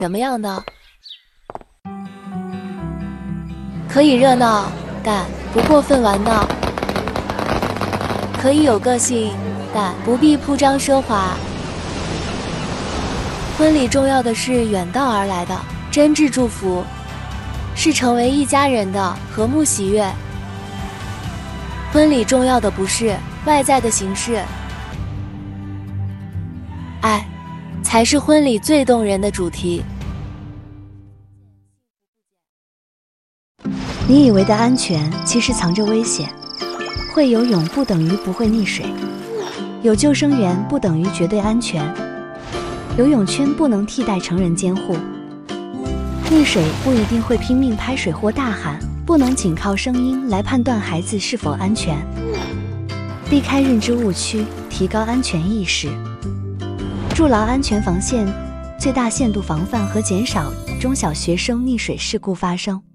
怎么样呢？可以热闹，但不过分玩闹；可以有个性，但不必铺张奢华。婚礼重要的是远道而来的真挚祝福，是成为一家人的和睦喜悦。婚礼重要的不是外在的形式，爱才是婚礼最动人的主题。 你以为的安全，其实藏着危险。会游泳不等于不会溺水，有救生员不等于绝对安全。游泳圈不能替代成人监护，溺水不一定会拼命拍水或大喊，不能仅靠声音来判断孩子是否安全。避开认知误区，提高安全意识，筑牢安全防线，最大限度防范和减少中小学生溺水事故发生。